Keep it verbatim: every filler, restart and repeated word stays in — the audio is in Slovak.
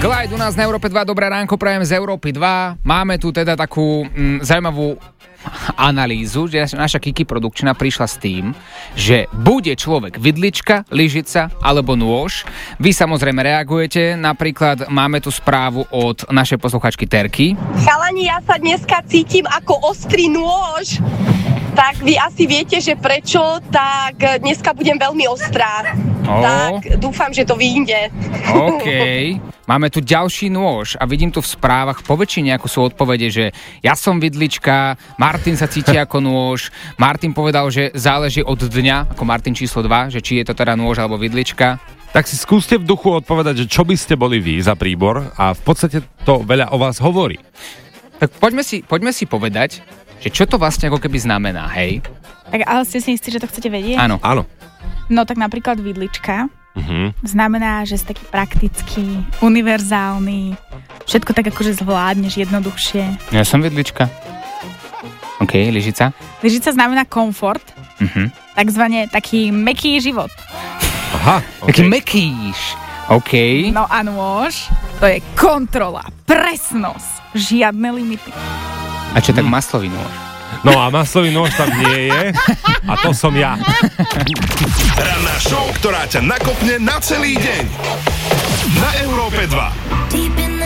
Glide u nás na Európe dva, dobré ránko, prajem z Európy dva. Máme tu teda takú mm, zaujímavú analýzu, že naša Kiki produkčná prišla s tým, že bude človek vidlička, lyžica alebo nôž. Vy samozrejme reagujete, napríklad máme tu správu od našej posluchačky Terky. Chalani, ja sa dneska cítim ako ostrý nôž. Tak vy asi viete, že prečo, tak dneska budem veľmi ostrá. Oh. Tak dúfam, že to vyjde. OK. Máme tu ďalší nôž a vidím tu v správach po väčšine ako sú odpovede, že ja som vidlička, Martin sa cíti ako nôž, Martin povedal, že záleží od dňa, ako Martin číslo dva, že či je to teda nôž alebo vidlička. Tak si skúste v duchu odpovedať, že čo by ste boli vy za príbor a v podstate to veľa o vás hovorí. Tak poďme si, poďme si povedať, že čo to vlastne ako keby znamená, hej? Tak ale ste si istí, že to chcete vedieť? Áno. Áno. No tak napríklad vidlička Uh-huh. znamená, že si taký praktický, univerzálny, všetko tak akože zvládneš jednoduchšie. Ja som vidlička. OK, lyžica. Lyžica znamená komfort, Uh-huh. takzvané taký meký život. Aha, Taký okay. mekýš. OK. No a nôž, to je kontrola, presnosť, žiadne limity. A čo tak maslový nôž? No a maslový nôž tam nie je a to som ja. Ranná show, ktorá ťa nakopne na celý deň. Na Európe dva.